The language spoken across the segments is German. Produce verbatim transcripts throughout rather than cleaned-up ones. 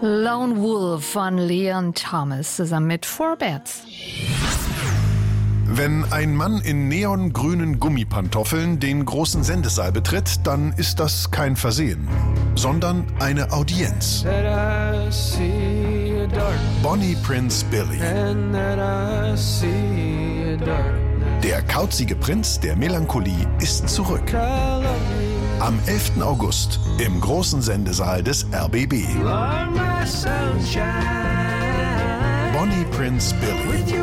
Lone Wolf von Leon Thomas zusammen mit Four Bats. Wenn ein Mann in neongrünen Gummipantoffeln den großen Sendesaal betritt, dann ist das kein Versehen, sondern eine Audienz. Bonnie Prince Billy. Der kauzige Prinz der Melancholie ist zurück. Am elften August im großen Sendesaal des R B B. Bonnie Prince Billy.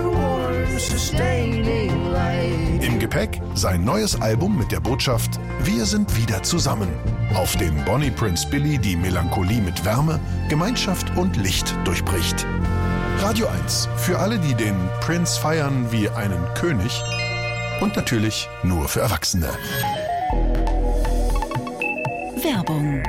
Im Gepäck sein neues Album mit der Botschaft Wir sind wieder zusammen, auf dem Bonnie Prince Billy die Melancholie mit Wärme, Gemeinschaft und Licht durchbricht. Radio eins, für alle, die den Prince feiern wie einen König und natürlich nur für Erwachsene. Werbung.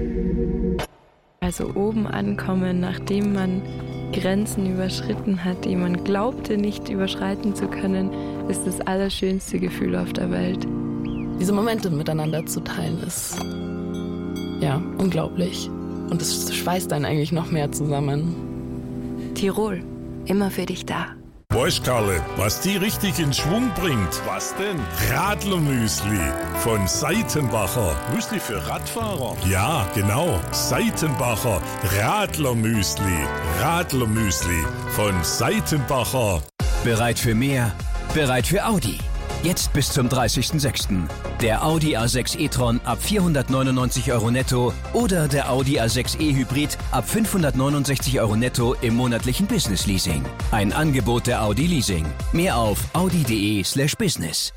Also oben ankommen, nachdem man Grenzen überschritten hat, die man glaubte nicht überschreiten zu können, ist das allerschönste Gefühl auf der Welt. Diese Momente miteinander zu teilen ist ja unglaublich. Und es schweißt einen eigentlich noch mehr zusammen. Tirol, immer für dich da. Weißt Karle, was die richtig in Schwung bringt? Was denn? Radlermüsli von Seitenbacher. Müsli für Radfahrer? Ja, genau. Seitenbacher Radlermüsli. Radlermüsli von Seitenbacher. Bereit für mehr? Bereit für Audi. Jetzt bis zum dreißigsten sechsten Der Audi A sechs e-tron ab vierhundertneunundneunzig Euro netto oder der Audi A sechs e-Hybrid ab fünfhundertneunundsechzig Euro netto im monatlichen Business-Leasing. Ein Angebot der Audi Leasing. Mehr auf audi.de slash business.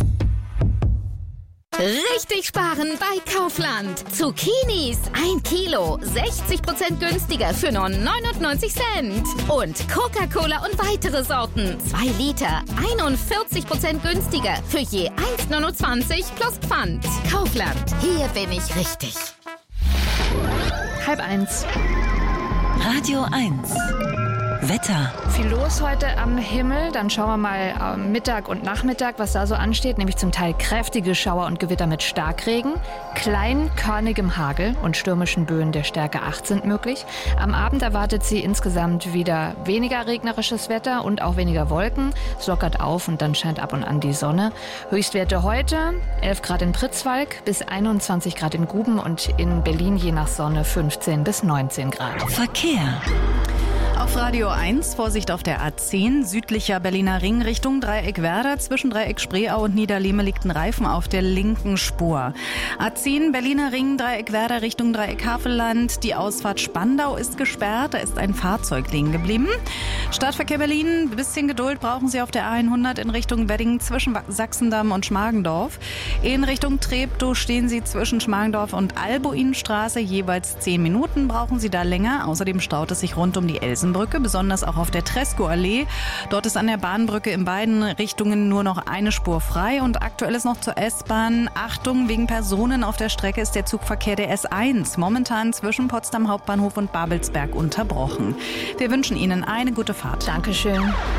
Richtig sparen bei Kaufland. Zucchinis ein Kilo, sechzig Prozent günstiger für nur neunundneunzig Cent. Und Coca-Cola und weitere Sorten, zwei Liter, einundvierzig Prozent günstiger für je eins Komma neunundzwanzig plus Pfand. Kaufland, hier bin ich richtig. Halb eins. Radio eins. Wetter. Viel los heute am Himmel. Dann schauen wir mal am Mittag und Nachmittag, was da so ansteht. Nämlich zum Teil kräftige Schauer und Gewitter mit Starkregen. Kleinkörnigem Hagel und stürmischen Böen der Stärke acht sind möglich. Am Abend erwartet sie insgesamt wieder weniger regnerisches Wetter und auch weniger Wolken. Es lockert auf und dann scheint ab und an die Sonne. Höchstwerte heute elf Grad in Pritzwalk bis einundzwanzig Grad in Guben und in Berlin je nach Sonne fünfzehn bis neunzehn Grad. Verkehr. Auf Radio eins, Vorsicht auf der A zehn, südlicher Berliner Ring Richtung Dreieck Werder. Zwischen Dreieck Spreeau und Niederlehme liegt ein Reifen auf der linken Spur. A zehn, Berliner Ring, Dreieck Werder Richtung Dreieck Havelland. Die Ausfahrt Spandau ist gesperrt, da ist ein Fahrzeug liegen geblieben. Stadtverkehr Berlin, ein bisschen Geduld brauchen Sie auf der A hundert in Richtung Wedding zwischen Sachsendamm und Schmargendorf. In Richtung Treptow stehen Sie zwischen Schmargendorf und Albuinstraße. Jeweils zehn Minuten brauchen Sie da länger. Außerdem staut es sich rund um die Elsen Brücke, besonders auch auf der Tresco-Allee. Dort ist an der Bahnbrücke in beiden Richtungen nur noch eine Spur frei. Und aktuell ist noch zur S-Bahn. Achtung, wegen Personen auf der Strecke ist der Zugverkehr der S eins momentan zwischen Potsdam Hauptbahnhof und Babelsberg unterbrochen. Wir wünschen Ihnen eine gute Fahrt. Dankeschön.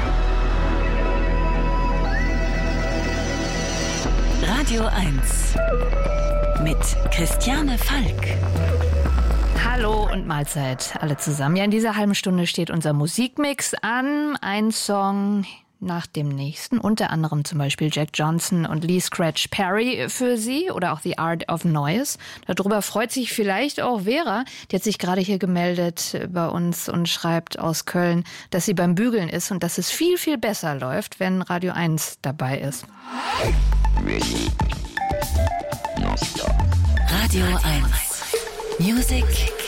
Radio eins mit Christiane Falk. Hallo und Mahlzeit alle zusammen. Ja, in dieser halben Stunde steht unser Musikmix an. Ein Song nach dem nächsten, unter anderem zum Beispiel Jack Johnson und Lee Scratch Perry für Sie oder auch The Art of Noise. Darüber freut sich vielleicht auch Vera. Die hat sich gerade hier gemeldet bei uns und schreibt aus Köln, dass sie beim Bügeln ist und dass es viel, viel besser läuft, wenn Radio eins dabei ist. Radio eins. Music